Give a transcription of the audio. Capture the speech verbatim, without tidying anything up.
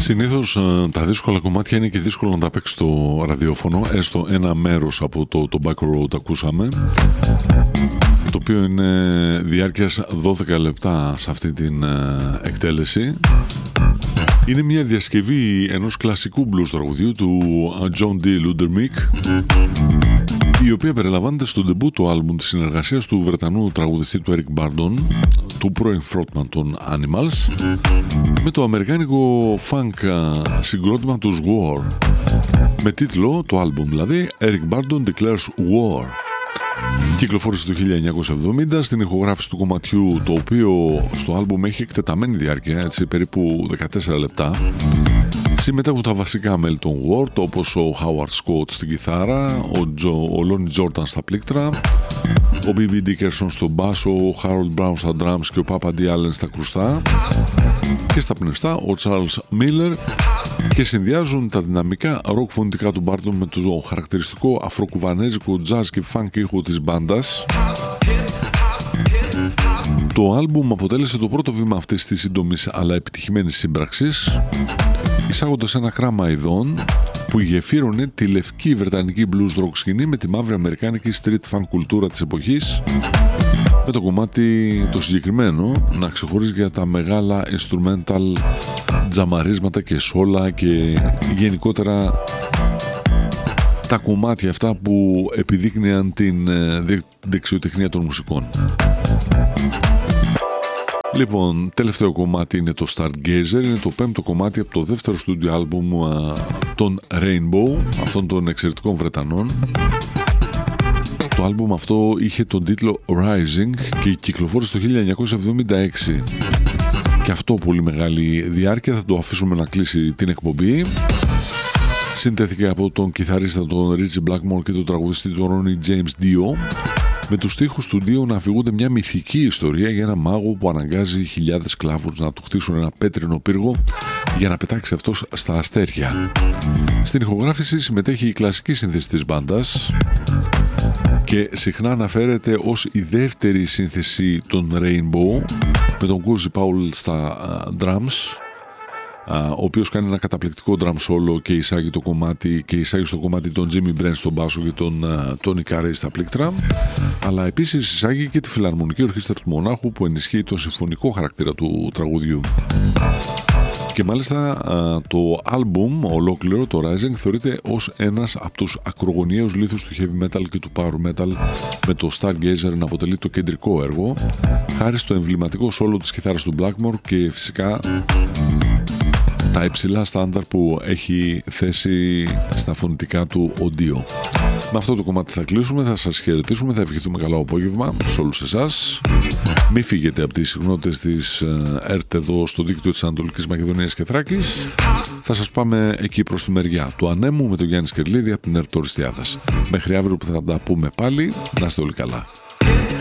Συνήθως τα δύσκολα κομμάτια είναι και δύσκολο να τα παίξει στο ραδιόφωνο, έστω ένα μέρος από το, το Back Road ακούσαμε, το οποίο είναι διάρκειας δώδεκα λεπτά σε αυτή την εκτέλεση. Είναι μια διασκευή ενός κλασικού blues τραγουδιού του John D. Ludermick, η οποία περιλαμβάνεται στο ντεμπού του άλμπουμ της συνεργασίας του Βρετανού τραγουδιστή του Eric Burdon, του πρώην frontman των Animals, με το αμερικάνικο funk συγκρότημα τους War, με τίτλο το άλμπουμ δηλαδή Eric Burdon Declares War. Κυκλοφόρησε το χίλια εννιακόσια εβδομήντα στην ηχογράφηση του κομματιού, το οποίο στο άλμπουμ έχει εκτεταμένη διάρκεια, έτσι, περίπου δεκατέσσερα λεπτά. Συμμετέχουν τα βασικά μέλη των Ward, όπως ο Howard Scott στην κιθάρα, ο, Joe, ο Lonnie Jordan στα πλήκτρα, ο μπι μπι Dickerson στο μπάσο, ο Harold Brown στα drums και ο Papa D. Allen στα κρουστά, και στα πνευστά ο Charles Miller, και συνδυάζουν τα δυναμικά ροκ φωνητικά του Barton με το χαρακτηριστικό αφροκουβανέζικο jazz και funk ήχο της μπάντας. Το άλμπουμ αποτέλεσε το πρώτο βήμα αυτής της σύντομης αλλά επιτυχημένης σύμπραξης, εισάγοντας ένα κράμα ειδών που γεφύρωνε τη λευκή βρετανική blues rock σκηνή με τη μαύρη αμερικάνικη street funk κουλτούρα της εποχής, με το κομμάτι το συγκεκριμένο να ξεχωρίζει για τα μεγάλα instrumental τζαμαρίσματα και σόλα και γενικότερα τα κομμάτια αυτά που επιδείκνυαν την δεξιοτεχνία των μουσικών. Λοιπόν, τελευταίο κομμάτι είναι το Stargazer, είναι το πέμπτο κομμάτι από το δεύτερο στούντιο άλμπουμ των Rainbow, αυτών των εξαιρετικών Βρετανών. Το άλμπουμ αυτό είχε τον τίτλο Rising και κυκλοφόρησε το χίλια εννιακόσια εβδομήντα έξι. Και αυτό πολύ μεγάλη διάρκεια, θα το αφήσουμε να κλείσει την εκπομπή. Συντέθηκε από τον κιθαρίστα τον Ritchie Blackmore και τον τραγουδιστή τον Ronnie James Dio, με τους στίχους του Dio να αφηγούνται μια μυθική ιστορία για ένα μάγο που αναγκάζει χιλιάδες σκλάβους να του χτίσουν ένα πέτρινο πύργο για να πετάξει αυτός στα αστέρια. Στην ηχογράφηση συμμετέχει η κλασική σύνθεση της μπάντας και συχνά αναφέρεται ως η δεύτερη σύνθεση των Rainbow, με τον Cozy Powell στα uh, drums, uh, ο οποίος κάνει ένα καταπληκτικό drum solo και εισάγει, το κομμάτι, και εισάγει στο κομμάτι τον Jimmy Brent στον μπάσο και τον uh, Tony Carey στα πλήκτρα, αλλά επίσης εισάγει και τη φιλαρμονική ορχήστρα του μονάχου που ενισχύει τον συμφωνικό χαρακτήρα του τραγουδιού. Και μάλιστα το άλμπουμ ολόκληρο, το Rising, θεωρείται ως ένας από τους ακρογωνιαίους λίθους του heavy metal και του power metal, με το Stargazer να αποτελεί το κεντρικό έργο, χάρη στο εμβληματικό σόλο της κιθάρας του Blackmore και φυσικά τα υψηλά στάνταρ που έχει θέσει στα φωνητικά του ο Dio. Με αυτό το κομμάτι θα κλείσουμε, θα σας χαιρετήσουμε, θα ευχηθούμε καλό απόγευμα σε όλους εσάς. Μην φύγετε από τις συχνότητες της ΕΡΤ εδώ στο δίκτυο της Ανατολικής Μακεδονίας και Θράκης. Θα σας πάμε εκεί προς τη μεριά του Ανέμου με τον Γιάννη Σκερλίδη από την ΕΡΤ Οριστιάδας. Μέχρι αύριο που θα τα πούμε πάλι, να είστε όλοι καλά.